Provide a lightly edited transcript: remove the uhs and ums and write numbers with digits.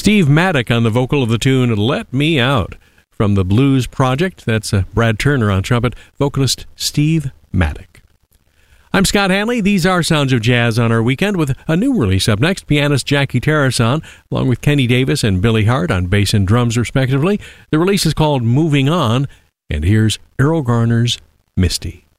Steve Maddock on the vocal of the tune Let Me Out from the Blues Project. That's Brad Turner on trumpet, vocalist Steve Maddock. I'm Scott Hanley. These are Sounds of Jazz on our weekend with a new release up next. Pianist Jackie Tarrason, along with Kenny Davis and Billy Hart on bass and drums, respectively. The release is called Moving On, and here's Errol Garner's Misty.